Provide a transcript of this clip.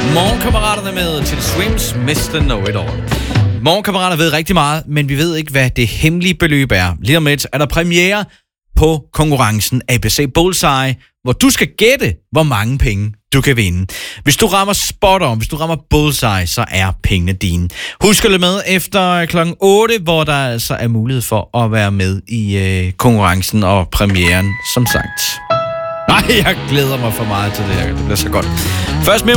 Morgenkammeraterne med til Swims Mr. Know-It-All. Morgenkammerater ved rigtig meget, men vi ved ikke, hvad det hemmelige beløb er. Lige om lidt er der premiere på konkurrencen ABC Bullseye, hvor du skal gætte, hvor mange penge du kan vinde. Hvis du rammer spot on, hvis du rammer bullseye, så er pengene dine. Husk at lytte med efter klokken 8, hvor der altså er mulighed for at være med i konkurrencen og premieren, som sagt. Nej, jeg glæder mig for meget til det her. Det bliver så godt. Først med